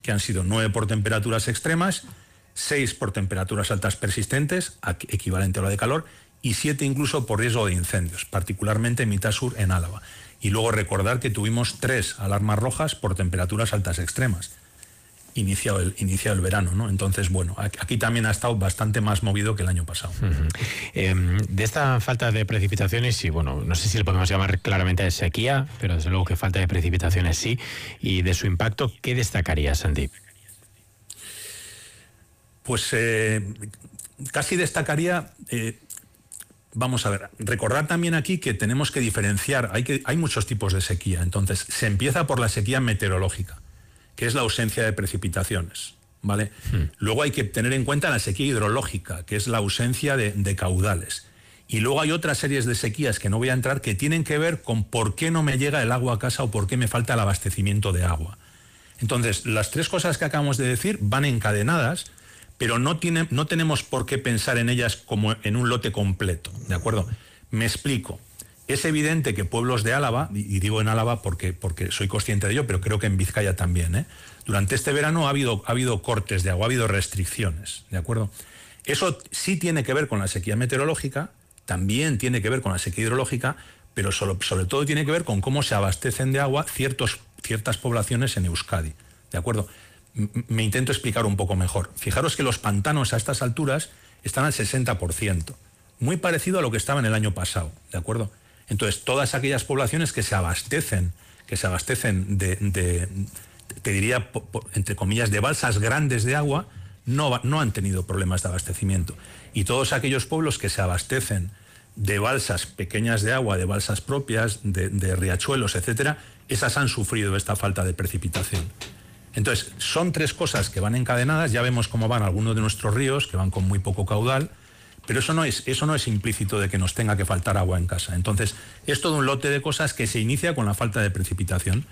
que han sido 9 por temperaturas extremas, 6 por temperaturas altas persistentes, equivalente a la de calor, y 7 incluso por riesgo de incendios, particularmente en mitad sur en Álava. Y luego recordar que tuvimos 3 alarmas rojas por temperaturas altas extremas, iniciado el verano, ¿no? Entonces, bueno, aquí también ha estado bastante más movido que el año pasado. De esta falta de precipitaciones, y bueno, no sé si le podemos llamar claramente de sequía, pero desde luego que falta de precipitaciones sí, y de su impacto, ¿qué destacaría, Santi? Pues casi destacaría... vamos a ver, recordar también aquí que tenemos que diferenciar, hay muchos tipos de sequía. Entonces, se empieza por la sequía meteorológica, que es la ausencia de precipitaciones, ¿vale? Luego hay que tener en cuenta la sequía hidrológica, que es la ausencia de caudales. Y luego hay otras series de sequías que no voy a entrar, que tienen que ver con por qué no me llega el agua a casa o por qué me falta el abastecimiento de agua. Entonces, las 3 cosas que acabamos de decir van encadenadas, pero no tenemos por qué pensar en ellas como en un lote completo, ¿de acuerdo? Me explico. Es evidente que pueblos de Álava, y digo en Álava porque soy consciente de ello, pero creo que en Vizcaya también, durante este verano ha habido cortes de agua, ha habido restricciones, ¿de acuerdo? Eso sí tiene que ver con la sequía meteorológica, también tiene que ver con la sequía hidrológica, pero sobre todo tiene que ver con cómo se abastecen de agua ciertas poblaciones en Euskadi, ¿de acuerdo? Me intento explicar un poco mejor. Fijaros que los pantanos a estas alturas están al 60%, muy parecido a lo que estaba en el año pasado, ¿de acuerdo? Entonces, todas aquellas poblaciones que se abastecen te diría, entre comillas, de balsas grandes de agua, no han tenido problemas de abastecimiento. Y todos aquellos pueblos que se abastecen de balsas pequeñas de agua, de balsas propias, de riachuelos, etcétera, esas han sufrido esta falta de precipitación. Entonces, son 3 cosas que van encadenadas. Ya vemos cómo van algunos de nuestros ríos, que van con muy poco caudal, pero eso no es implícito de que nos tenga que faltar agua en casa. Entonces, es todo un lote de cosas que se inicia con la falta de precipitación.